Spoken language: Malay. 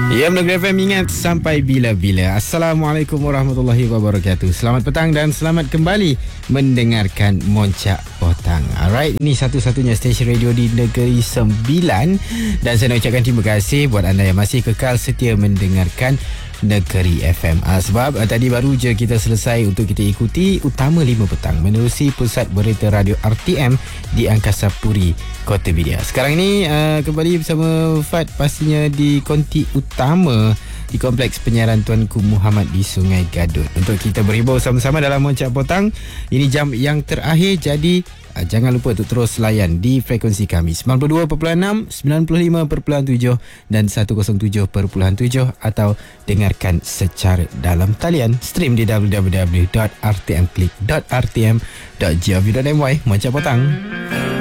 Ya, Negeri FM ingat sampai bila-bila. Assalamualaikum warahmatullahi wabarakatuh. Selamat petang dan selamat kembali mendengarkan Moncak Potang. Alright, ini satu-satunya stesen radio di Negeri Sembilan. Dan saya nak ucapkan terima kasih buat anda yang masih kekal setia mendengarkan Negeri FM. Sebab tadi baru je kita selesai untuk kita ikuti Utama 5 petang menerusi Pusat Berita Radio RTM di Angkasa Puri, Kota Bidar. Sekarang ini kembali bersama Fad, pastinya di konti utama di Kompleks Penyiaran Tuanku Muhammad di Sungai Gadut, untuk kita berhibur sama-sama dalam Moncak Potang. Ini jam yang terakhir, jadi jangan lupa untuk terus layan di frekuensi kami 92.6, 95.7 dan 107.7, atau dengarkan secara dalam talian stream di www.rtmclick.rtm.gov.my. Moncak Potang.